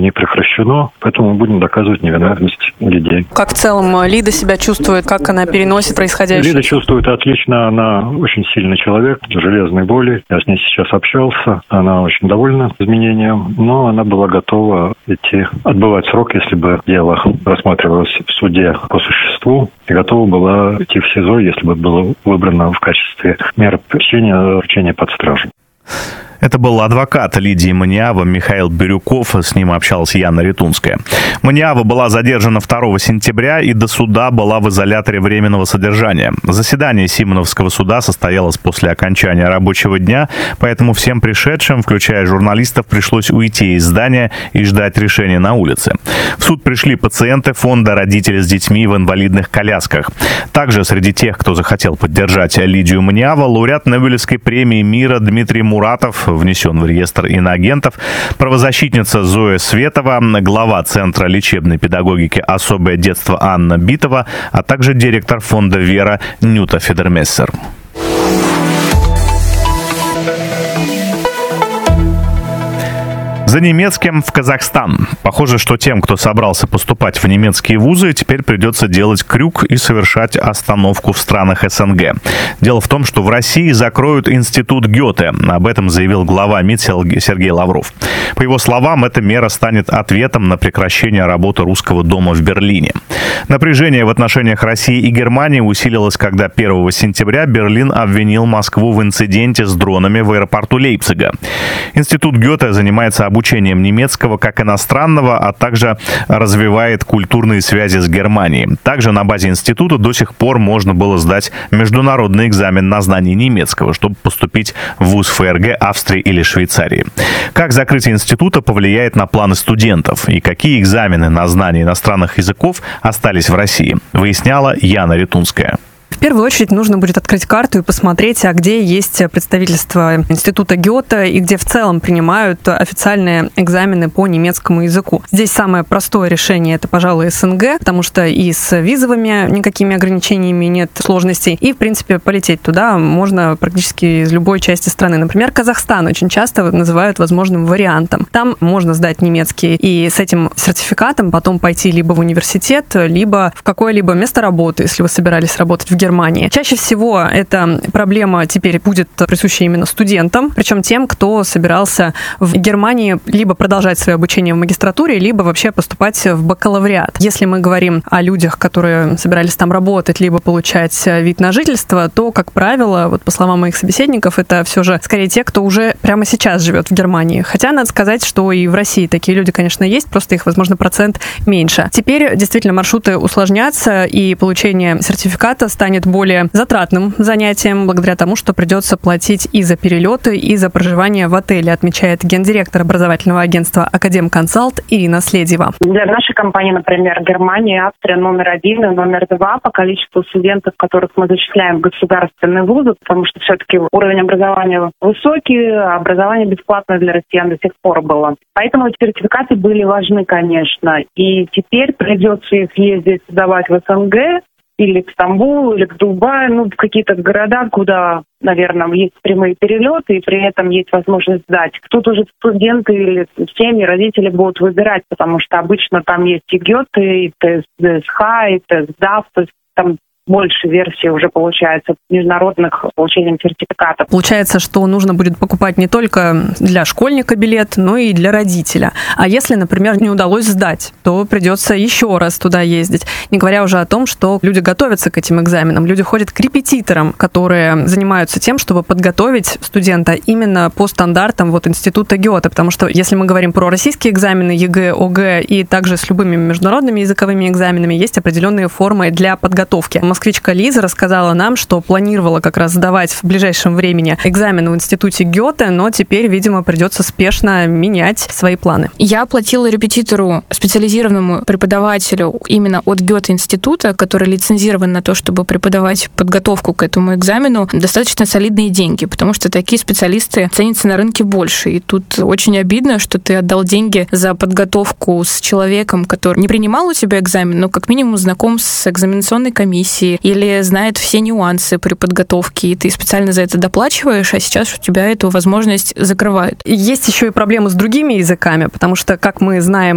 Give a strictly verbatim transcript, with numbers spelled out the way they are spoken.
не прекращено, поэтому мы будем доказывать невиновность людей. Как в целом Лида себя чувствует, как она переносит происходящее? Лида чувствует отлично, она очень сильный человек, железной воли. Я с ней сейчас общался, она очень довольна изменением, но она была готова идти отбывать срок, если бы дело рассматривалось в суде по существу, и готова была идти в СИЗО, если бы было выбрано в качестве меры пресечения вручения под стражу. Это был адвокат Лидии Маниава Михаил Бирюков, с ним общалась Яна Ритунская. Маниава была задержана второго сентября и до суда была в изоляторе временного содержания. Заседание Симоновского суда состоялось после окончания рабочего дня, поэтому всем пришедшим, включая журналистов, пришлось уйти из здания и ждать решения на улице. В суд пришли пациенты фонда «Родители с детьми в инвалидных колясках». Также среди тех, кто захотел поддержать Лидию Маниава, лауреат Нобелевской премии мира Дмитрий Муратов, внесен в реестр иноагентов, правозащитница Зоя Светова, глава Центра лечебной педагогики «Особое детство» Анна Битова, а также директор фонда «Вера» Нюта Федермессер. За немецким в Казахстан. Похоже, что тем, кто собрался поступать в немецкие вузы, теперь придется делать крюк и совершать остановку в странах СНГ. Дело в том, что в России закроют институт Гёте. Об этом заявил глава МИД Сергей Лавров. По его словам, эта мера станет ответом на прекращение работы Русского дома в Берлине. Напряжение в отношениях России и Германии усилилось, когда первого сентября Берлин обвинил Москву в инциденте с дронами в аэропорту Лейпцига. Институт Гёте занимается обучением обучением немецкого как иностранного, а также развивает культурные связи с Германией. Также на базе института до сих пор можно было сдать международный экзамен на знание немецкого, чтобы поступить в вуз ФРГ Австрии или Швейцарии. Как закрытие института повлияет на планы студентов и какие экзамены на знание иностранных языков остались в России, выясняла Яна Ритунская. В первую очередь нужно будет открыть карту и посмотреть, а где есть представительство института Гёте и где в целом принимают официальные экзамены по немецкому языку. Здесь самое простое решение – это, пожалуй, СНГ, потому что и с визовыми никакими ограничениями нет сложностей, и, в принципе, полететь туда можно практически из любой части страны. Например, Казахстан очень часто называют возможным вариантом. Там можно сдать немецкий и с этим сертификатом потом пойти либо в университет, либо в какое-либо место работы, если вы собирались работать в Германии. Германии. Чаще всего эта проблема теперь будет присуща именно студентам, причем тем, кто собирался в Германии либо продолжать свое обучение в магистратуре, либо вообще поступать в бакалавриат. Если мы говорим о людях, которые собирались там работать, либо получать вид на жительство, то, как правило, вот по словам моих собеседников, это все же скорее те, кто уже прямо сейчас живет в Германии. Хотя надо сказать, что и в России такие люди, конечно, есть, просто их, возможно, процент меньше. Теперь действительно маршруты усложнятся, и получение сертификата станет более затратным занятием, благодаря тому, что придется платить и за перелеты, и за проживание в отеле, отмечает гендиректор образовательного агентства «Академконсалт» Ирина Следева. Для нашей компании, например, Германия и Австрия номер один и номер два по количеству студентов, которых мы зачисляем в государственные вузы, потому что все-таки уровень образования высокий, а образование бесплатное для россиян до сих пор было. Поэтому эти сертификаты были важны, конечно. И теперь придется их ездить сдавать в СНГ, или к Стамбулу, или к Дубаю, ну, в какие-то города, куда, наверное, есть прямые перелеты, и при этом есть возможность сдать. Тут уже студенты или семьи, родители будут выбирать, потому что обычно там есть и Гёте, и ТСХ, и ТСДАФ, то есть там больше версий уже получается международных получением сертификатов. Получается, что нужно будет покупать не только для школьника билет, но и для родителя. А если, например, не удалось сдать, то придется еще раз туда ездить. Не говоря уже о том, что люди готовятся к этим экзаменам, люди ходят к репетиторам, которые занимаются тем, чтобы подготовить студента именно по стандартам вот института Гёте. Потому что если мы говорим про российские экзамены ЕГЭ, ОГЭ и также с любыми международными языковыми экзаменами, есть определенные формы для подготовки. Москвичка Лиза рассказала нам, что планировала как раз сдавать в ближайшем времени экзамены в институте Гёте, но теперь, видимо, придется спешно менять свои планы. Я оплатила репетитору, специализированному преподавателю именно от Гёте-института, который лицензирован на то, чтобы преподавать подготовку к этому экзамену, достаточно солидные деньги, потому что такие специалисты ценятся на рынке больше. И тут очень обидно, что ты отдал деньги за подготовку с человеком, который не принимал у тебя экзамен, но как минимум знаком с экзаменационной комиссией, или знает все нюансы при подготовке, и ты специально за это доплачиваешь, а сейчас у тебя эту возможность закрывают. Есть еще и проблемы с другими языками, потому что, как мы знаем,